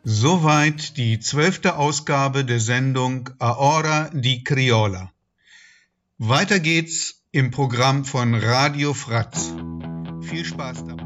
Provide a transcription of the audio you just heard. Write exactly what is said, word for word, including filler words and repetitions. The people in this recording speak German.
Soweit die zwölfte Ausgabe der Sendung Ahora di Criolla. Weiter geht's im Programm von Radio Fratz. Viel Spaß dabei.